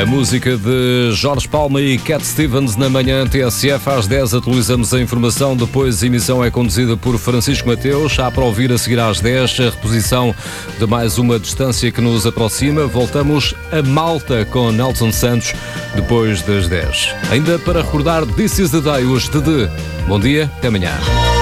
A música de Jorge Palma e Cat Stevens na manhã TSF. Às 10 atualizamos a informação, depois a emissão é conduzida por Francisco Mateus. Há para ouvir a seguir às 10 a reposição de mais uma distância que nos aproxima. Voltamos a Malta com Nelson Santos depois das 10. Ainda para recordar This is the Day, hoje de Bom dia, até amanhã.